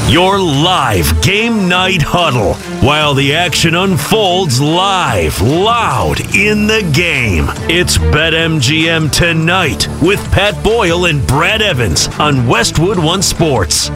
Your live game night huddle while the action unfolds live, loud in the game. It's BetMGM Tonight with Pat Boyle and Brad Evans on Westwood One Sports.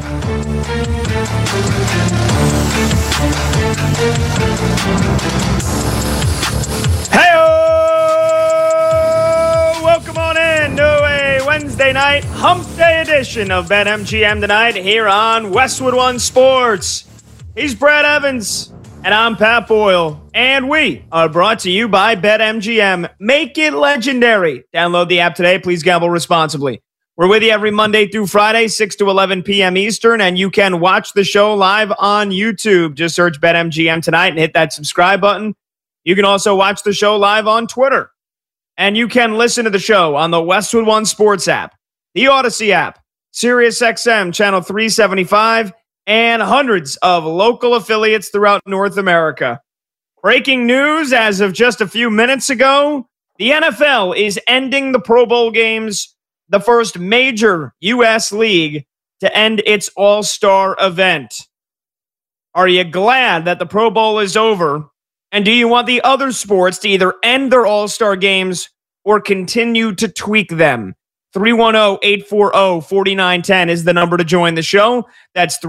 Welcome on in to a Wednesday night hump day edition of BetMGM Tonight here on Westwood One Sports. He's Brad Evans, and I'm Pat Boyle, and we are brought to you by BetMGM. Make it legendary. Download the app today. Please gamble responsibly. We're with you every Monday through Friday, 6 to 11 p.m. Eastern, and you can watch the show live on YouTube. Just search BetMGM Tonight and hit that subscribe button. You can also watch the show live on Twitter. And you can listen to the show on the Westwood One Sports app, the Odyssey app, SiriusXM Channel 375, and hundreds of local affiliates throughout North America. Breaking news as of just a few minutes ago, the NFL is ending the Pro Bowl games, the first major U.S. league to end its All-Star event. Are you glad that the Pro Bowl is over? And do you want the other sports to either end their All-Star games or continue to tweak them? 310-840-4910 is the number to join the show. That's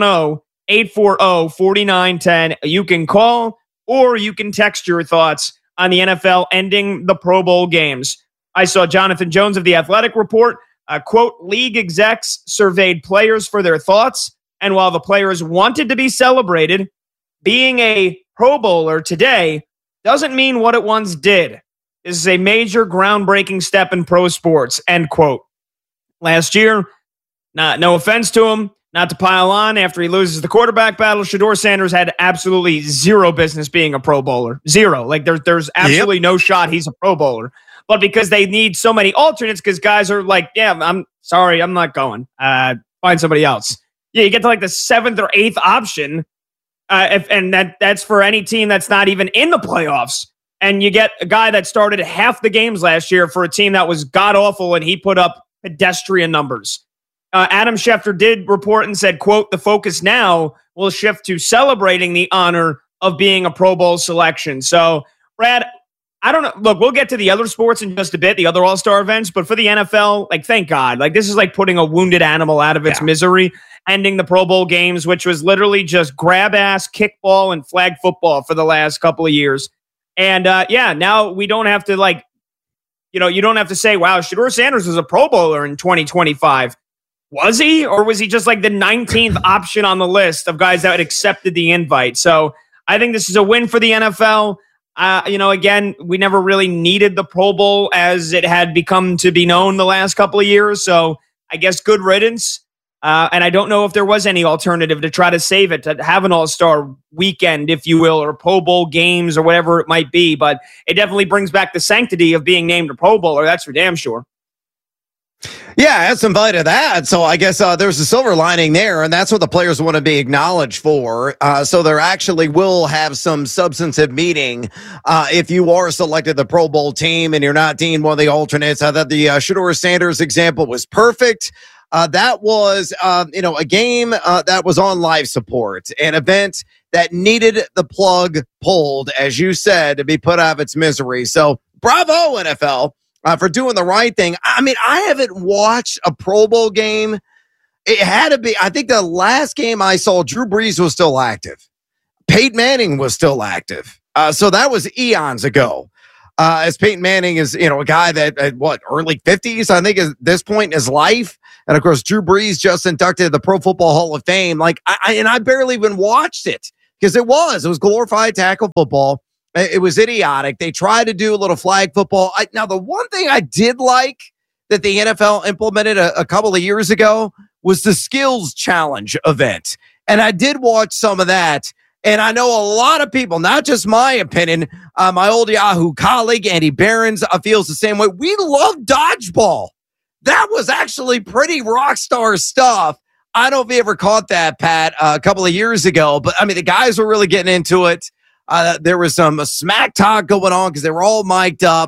310-840-4910. You can call or you can text your thoughts on the NFL ending the Pro Bowl games. I saw Jonathan Jones of The Athletic report, quote, league execs surveyed players for their thoughts, and while the players wanted to be celebrated, being a Pro Bowler today doesn't mean what it once did. This is a major groundbreaking step in pro sports, end quote. Last year, no offense to him, not to pile on, after he loses the quarterback battle, Shedeur Sanders had absolutely zero business being a Pro Bowler. Zero. Like there's absolutely no shot he's a Pro Bowler. But because they need so many alternates, because guys are like, yeah, I'm sorry, I'm not going. Find somebody else. Yeah, you get to like the 7th or 8th option. That's for any team that's not even in the playoffs. And you get a guy that started half the games last year for a team that was god-awful, and he put up pedestrian numbers. Adam Schefter did report and said, quote, the focus now will shift to celebrating the honor of being a Pro Bowl selection. So, Brad, I don't know. Look, we'll get to the other sports in just a bit, the other All-Star events. But for the NFL, like, thank God. Like, this is like putting a wounded animal out of its misery. Ending the Pro Bowl games, which was literally just grab ass, kickball, and flag football for the last couple of years. And now we don't have to you don't have to say, wow, Shedeur Sanders was a Pro Bowler in 2025. Was he? Or was he just like the 19th option on the list of guys that had accepted the invite? So I think this is a win for the NFL. Again, we never really needed the Pro Bowl as it had become to be known the last couple of years. So I guess good riddance. And I don't know if there was any alternative to try to save it, to have an All-Star weekend, if you will, or Pro Bowl games or whatever it might be. But it definitely brings back the sanctity of being named a Pro Bowler. That's for damn sure. Yeah, add some value to that. So I guess there's a silver lining there, and that's what the players want to be acknowledged for. So there actually will have some substantive meaning if you are selected the Pro Bowl team and you're not deemed one of the alternates. I thought the Shedeur Sanders example was perfect. That was, a game that was on live support, an event that needed the plug pulled, as you said, to be put out of its misery. So bravo, NFL, for doing the right thing. I mean, I haven't watched a Pro Bowl game. It had to be, I think the last game I saw, Drew Brees was still active. Peyton Manning was still active. So that was eons ago. As Peyton Manning is, a guy that early 50s, I think, at this point in his life. And of course, Drew Brees just inducted the Pro Football Hall of Fame. Like, I barely even watched it because it was glorified tackle football. It was idiotic. They tried to do a little flag football. Now, the one thing I did like that the NFL implemented a couple of years ago was the skills challenge event. And I did watch some of that. And I know a lot of people, not just my opinion, my old Yahoo colleague, Andy Behrens, feels the same way. We love dodgeball. That was actually pretty rock star stuff. I don't know if you ever caught that, Pat, a couple of years ago. But, I mean, the guys were really getting into it. There was some smack talk going on because they were all mic'd up.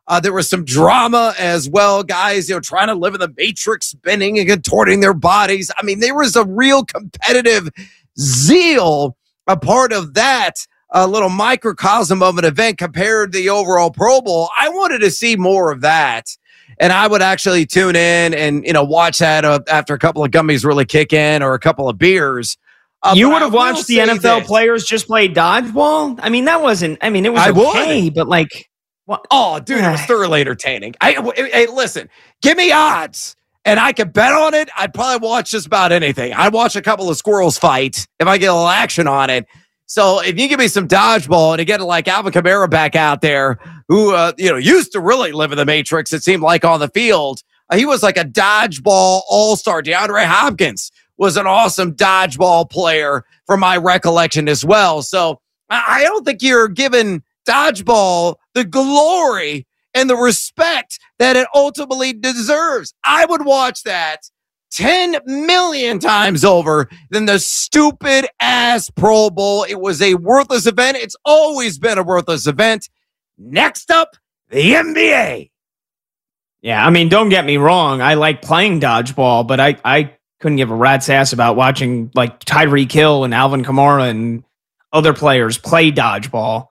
There was some drama as well, guys, trying to live in the matrix, spinning and contorting their bodies. I mean, there was a real competitive zeal, a part of that little microcosm of an event compared to the overall Pro Bowl. I wanted to see more of that. And I would actually tune in and, watch that after a couple of gummies really kick in or a couple of beers. You would have watched the NFL players just play dodgeball? I mean, that wasn't, it was okay, but like, what? Oh, dude, it was thoroughly entertaining. Hey, listen, give me odds and I could bet on it. I'd probably watch just about anything. I'd watch a couple of squirrels fight if I get a little action on it. So if you give me some dodgeball and to get like Alvin Kamara back out there, who used to really live in the matrix, it seemed like on the field, he was like a dodgeball all-star. DeAndre Hopkins was an awesome dodgeball player from my recollection as well. So I don't think you're giving dodgeball the glory and the respect that it ultimately deserves. I would watch that 10 million times over than the stupid ass Pro Bowl. It was a worthless event. It's always been a worthless event. Next up, the NBA. Yeah, don't get me wrong. I like playing dodgeball, but I couldn't give a rat's ass about watching like Tyreek Hill and Alvin Kamara and other players play dodgeball.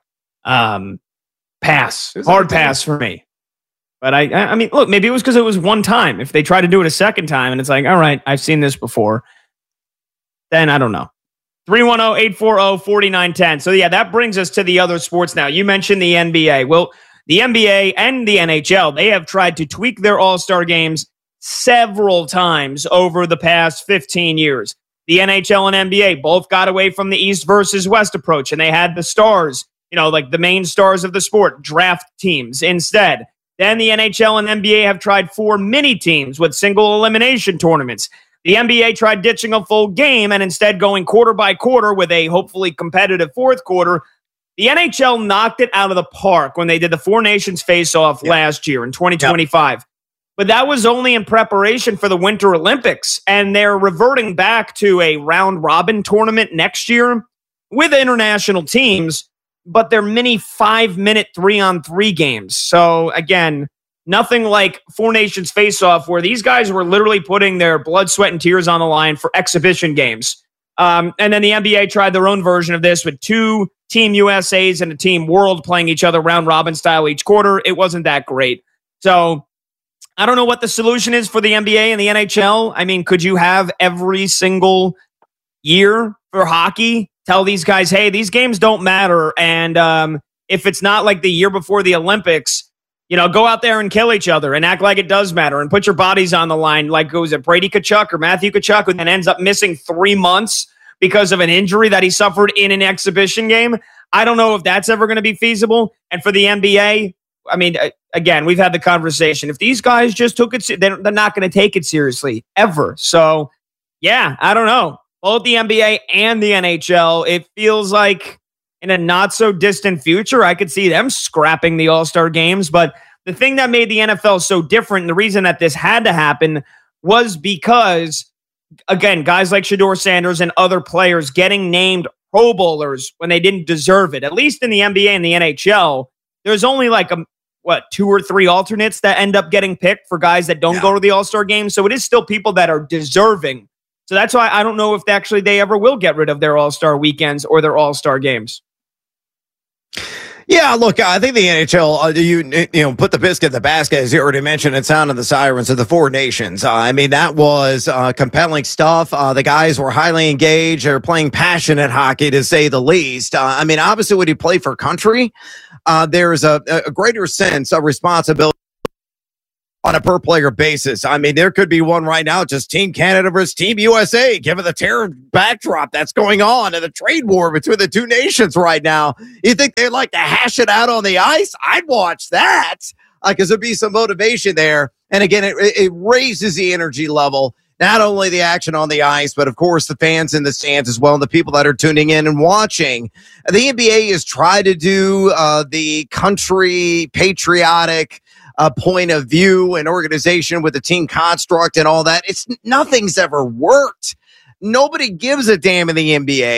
Pass. Hard pass for me. But I mean, look, maybe it was because it was one time. If they try to do it a second time and it's like, all right, I've seen this before, then I don't know. 310-840-4910. So, yeah, that brings us to the other sports now. You mentioned the NBA. Well, the NBA and the NHL, they have tried to tweak their All-Star games several times over the past 15 years. The NHL and NBA both got away from the East versus West approach, and they had the stars, like the main stars of the sport, draft teams instead. Then the NHL and NBA have tried 4 mini teams with single elimination tournaments. The NBA tried ditching a full game and instead going quarter by quarter with a hopefully competitive fourth quarter. The NHL knocked it out of the park when they did the Four Nations face-off last year in 2025. Yep. But that was only in preparation for the Winter Olympics, and they're reverting back to a round-robin tournament next year with international teams, but they're mini 5-minute 3-on-3 games. So, again, nothing like Four Nations face-off where these guys were literally putting their blood, sweat, and tears on the line for exhibition games. And then the NBA tried their own version of this with 2 Team USAs and a Team World playing each other round-robin style each quarter. It wasn't that great. So, I don't know what the solution is for the NBA and the NHL. Could you have every single year for hockey tell these guys, hey, these games don't matter, and if it's not like the year before the Olympics, go out there and kill each other and act like it does matter and put your bodies on the line, like was it Brady Tkachuk or Matthew Tkachuk, who then ends up missing 3 months because of an injury that he suffered in an exhibition game. I don't know if that's ever going to be feasible. And for the NBA, again, we've had the conversation. If these guys just took it, they're not going to take it seriously ever. So, yeah, I don't know. Both the NBA and the NHL, it feels like in a not so distant future, I could see them scrapping the All-Star games. But the thing that made the NFL so different, and the reason that this had to happen, was because, again, guys like Shedeur Sanders and other players getting named Pro Bowlers when they didn't deserve it. At least in the NBA and the NHL, there's only like 2 or 3 alternates that end up getting picked for guys that don't go to the All-Star game. So it is still people that are deserving. So that's why I don't know if they ever will get rid of their All-Star weekends or their All-Star games. Yeah, look, I think the NHL, you put the biscuit in the basket, as you already mentioned, and sounded the sirens of the Four Nations. That was compelling stuff. The guys were highly engaged. They're playing passionate hockey, to say the least. Obviously, when you play for country, there's a greater sense of responsibility on a per-player basis. There could be one right now, just Team Canada versus Team USA, given the terror backdrop that's going on and the trade war between the 2 nations right now. You think they'd like to hash it out on the ice? I'd watch that, because there'd be some motivation there. And again, it raises the energy level, not only the action on the ice, but of course the fans in the stands as well, and the people that are tuning in and watching. The NBA has tried to do the country patriotic point of view and organization with the team construct and all that. Nothing's ever worked. Nobody gives a damn in the NBA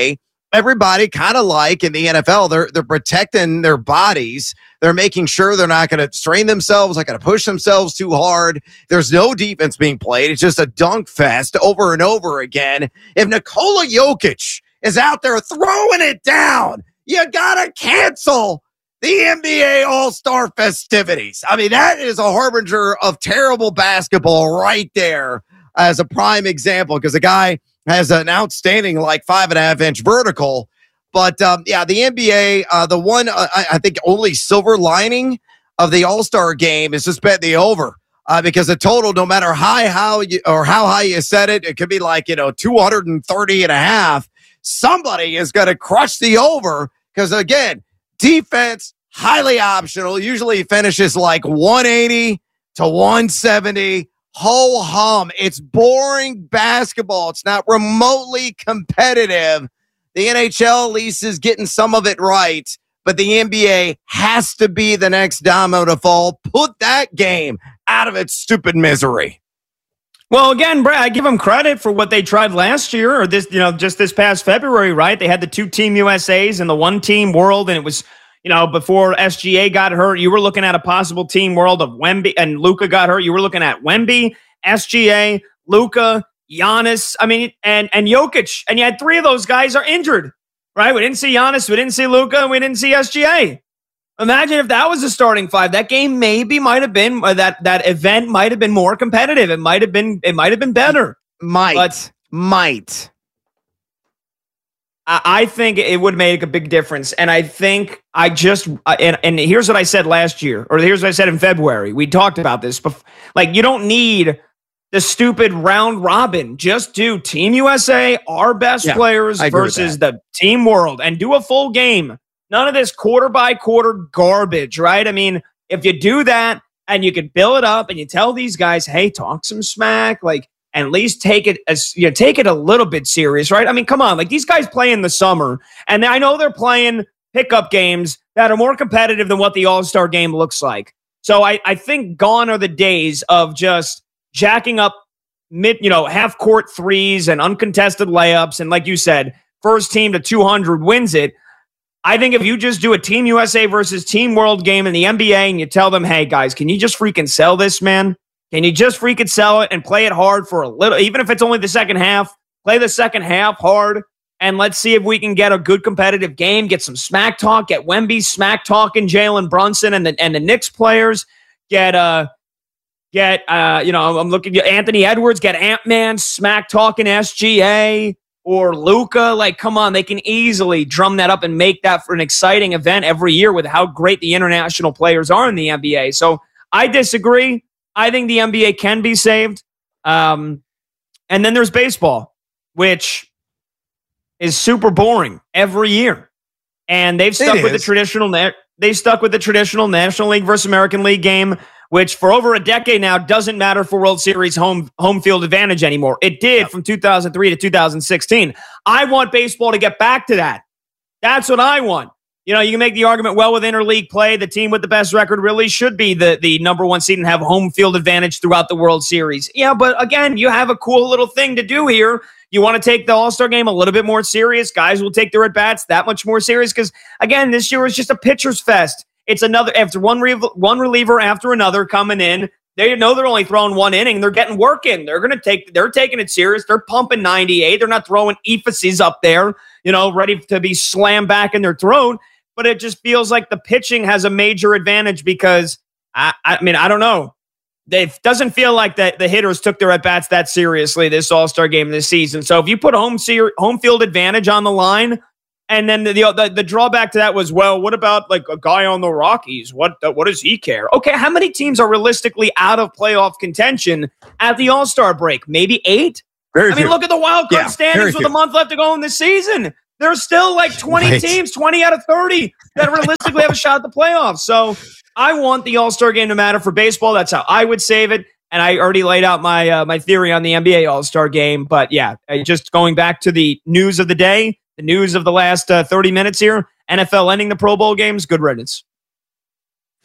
everybody kind of like in the NFL, they're protecting their bodies. They're making sure they're not going to strain themselves, not going to push themselves too hard. There's no defense being played. It's just a dunk fest over and over again. If Nikola Jokic is out there throwing it down, you got to cancel the NBA All-Star festivities. I mean, that is a harbinger of terrible basketball right there as a prime example, because the guy has an outstanding 5.5-inch vertical. But the NBA, the one I think only silver lining of the All-Star game is just bet the over, because the total, no matter how high you set it, it could be 230.5. Somebody is going to crush the over, because again, defense highly optional. Usually finishes 180 to 170. Ho hum. It's boring basketball. It's not remotely competitive. The NHL at least is getting some of it right, but the NBA has to be the next domino to fall. Put that game out of its stupid misery. Well, again, Brad, I give them credit for what they tried last year, or just this past February, right? They had the 2 Team USAs and the 1 Team World, and it was, before SGA got hurt, you were looking at a possible Team World of Wemby, and Luka got hurt. You were looking at Wemby, SGA, Luka, Giannis, and Jokic, and you had 3 of those guys are injured, right? We didn't see Giannis, we didn't see Luka, and we didn't see SGA. Imagine if that was the starting 5. That game might have been that event might have been more competitive. It might have been better. Might. I think it would make a big difference. And I think and here's what I said last year, or here's what I said in February. We talked about this. You don't need the stupid round robin. Just do Team USA, our best players versus the Team World, and do a full game. None of this quarter by quarter garbage, right? If you do that and you can build it up and you tell these guys, hey, talk some smack, and at least take it a little bit serious, right? Come on, these guys play in the summer, and I know they're playing pickup games that are more competitive than what the All-Star game looks like. So I think gone are the days of just jacking up half court threes and uncontested layups, and like you said, first team to 200 wins it. I think if you just do a Team USA versus Team World game in the NBA and you tell them, hey, guys, can you just freaking sell this, man? Can you just freaking sell it and play it hard for a little, even if it's only the second half, play the second half hard, and let's see if we can get a good competitive game, get some smack talk, get Wemby smack talking Jalen Brunson and the Knicks players, I'm looking at Anthony Edwards, get Ant-Man smack talking SGA. Or Luka, come on, they can easily drum that up and make that for an exciting event every year with how great the international players are in the NBA. So I disagree. I think the NBA can be saved. And then there's baseball, which is super boring every year. And they've stuck with the traditional National League versus American League game, which for over a decade now doesn't matter for World Series home field advantage anymore. It did from 2003 to 2016. I want baseball to get back to that. That's what I want. You can make the argument, with interleague play, the team with the best record really should be the number 1 seed and have home field advantage throughout the World Series. Yeah, but again, you have a cool little thing to do here. You want to take the All-Star game a little bit more serious. Guys will take their at-bats that much more serious because, again, this year is just a pitcher's fest. It's another after one reliever after another coming in. They know they're only throwing 1 inning. They're getting work in. They're taking it serious. They're pumping 98. They're not throwing emphases up there, ready to be slammed back in their throat. But it just feels like the pitching has a major advantage because I don't know. It doesn't feel like that the hitters took their at-bats that seriously this All-Star game this season. So if you put home field advantage on the line, and then the drawback to that was, what about a guy on the Rockies? What does he care? Okay, how many teams are realistically out of playoff contention at the All-Star break? Maybe 8? Very few. Look at the wild card standings with a month left to go in the season. There's still 20 teams, 20 out of 30 that realistically have a shot at the playoffs. So I want the All-Star game to matter for baseball. That's how I would save it. And I already laid out my theory on the NBA All-Star game. But just going back to the news of the day, the news of the last 30 minutes here, NFL ending the Pro Bowl games, good riddance.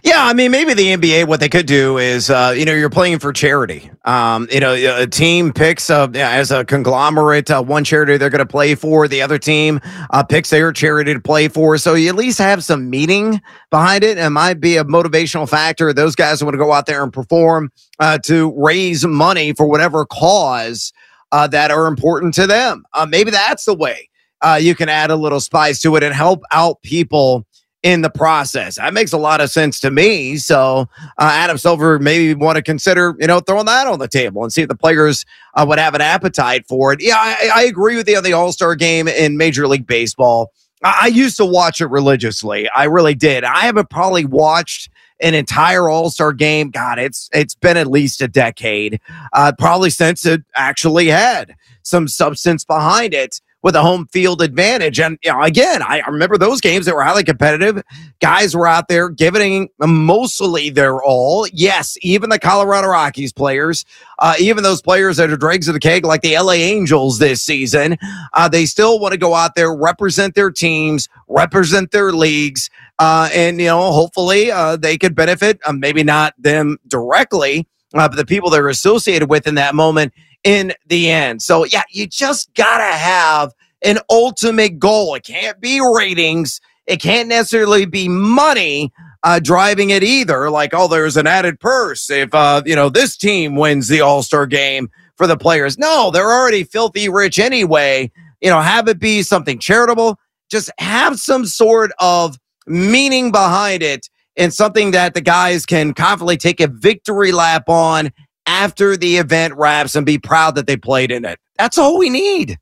Yeah, I mean, maybe the NBA, what they could do is, you're playing for charity. A team picks as a conglomerate one charity they're going to play for. The other team picks their charity to play for. So you at least have some meaning behind it. It might be a motivational factor. Those guys want to go out there and perform to raise money for whatever cause that are important to them. Maybe that's the way you can add a little spice to it and help out people in the process. That makes a lot of sense to me. So Adam Silver maybe want to consider, throwing that on the table and see if the players would have an appetite for it. Yeah, I agree with you on the All-Star game in Major League Baseball. I used to watch it religiously. I really did. I haven't probably watched an entire All-Star game. God, it's been at least a decade, probably since it actually had some substance behind it, with a home field advantage. And again, I remember those games that were highly competitive. Guys were out there giving mostly their all. Yes, even the Colorado Rockies players, even those players that are dregs of the keg like the LA Angels this season, they still want to go out there, represent their teams, represent their leagues, and hopefully they could benefit, maybe not them directly, but the people they're associated with in that moment in the end. So yeah, you just gotta have an ultimate goal. It can't be ratings. It can't necessarily be money driving it either. Like, there's an added purse if this team wins the All-Star game for the players. No, they're already filthy rich anyway. Have it be something charitable. Just have some sort of meaning behind it and something that the guys can confidently take a victory lap on after the event wraps and be proud that they played in it. That's all we need.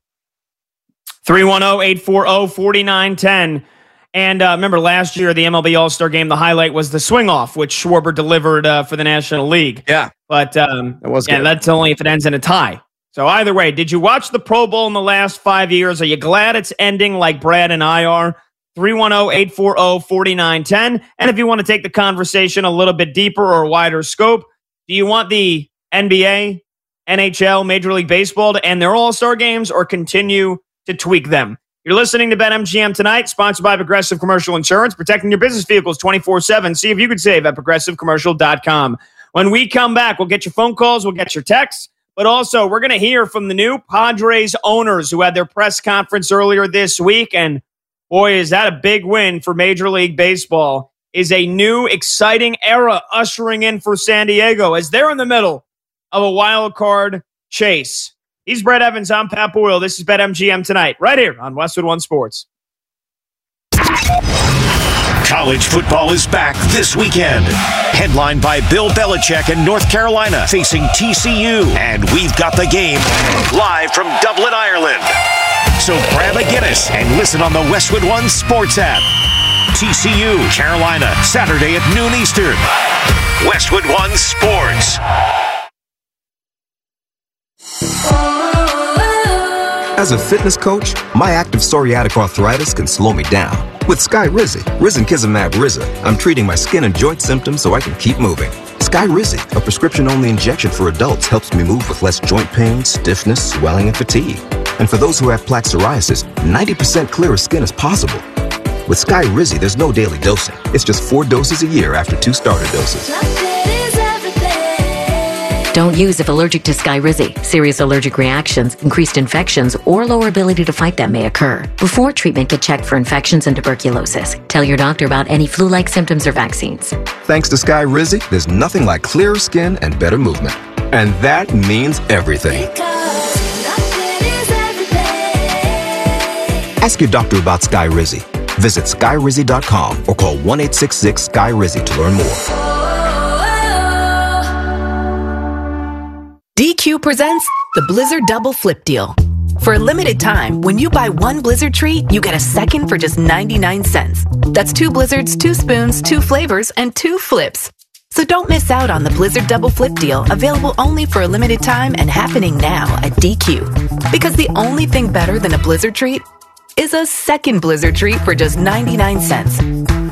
310-840-4910. And remember last year, the MLB All-Star Game, the highlight was the swing-off, which Schwarber delivered for the National League. Yeah. But it was good. That's only if it ends in a tie. So either way, did you watch the Pro Bowl in the last 5 years? Are you glad it's ending like Brad and I are? 310-840-4910. And if you want to take the conversation a little bit deeper or wider scope, do you want the NBA, NHL, Major League Baseball to end their All-Star games or continue to tweak them? You're listening to BetMGM Tonight, sponsored by Progressive Commercial Insurance, protecting your business vehicles 24/7. See if you could save at progressivecommercial.com. When we come back, we'll get your phone calls, we'll get your texts, but also we're going to hear from the new Padres owners who had their press conference earlier this week. And boy, is that a big win for Major League Baseball. Is a new, exciting era ushering in for San Diego as they're in the middle of a wild card chase. He's Brett Evans. I'm Pat Boyle. This is BetMGM Tonight, right here on Westwood One Sports. College football is back this weekend. Headlined by Bill Belichick in North Carolina facing TCU. And we've got the game live from Dublin, Ireland. So grab a Guinness and listen on the Westwood One Sports app. TCU, Carolina, Saturday at noon Eastern. Westwood One Sports. As a fitness coach, my active psoriatic arthritis can slow me down. With Skyrizi, Risankizumab Riza, I'm treating my skin and joint symptoms so I can keep moving. Skyrizi, a prescription-only injection for adults, helps me move with less joint pain, stiffness, swelling, and fatigue. And for those who have plaque psoriasis, 90% clearer skin is possible. With Skyrizi, there's no daily dosing. It's just 4 doses a year after 2 starter doses. Don't use if allergic to Skyrizi. Serious allergic reactions, increased infections, or lower ability to fight them may occur. Before treatment, get checked for infections and tuberculosis. Tell your doctor about any flu-like symptoms or vaccines. Thanks to Skyrizi, there's nothing like clearer skin and better movement. And that means everything. Ask your doctor about Skyrizi. Visit Skyrizi.com or call 1-866-SKY-RIZI to learn more. DQ presents the Blizzard Double Flip Deal. For a limited time, when you buy 1 Blizzard treat, you get a second for just 99 cents. That's 2 Blizzards, 2 spoons, 2 flavors, and 2 flips. So don't miss out on the Blizzard Double Flip Deal, available only for a limited time and happening now at DQ. Because the only thing better than a Blizzard treat is a second Blizzard treat for just 99 cents.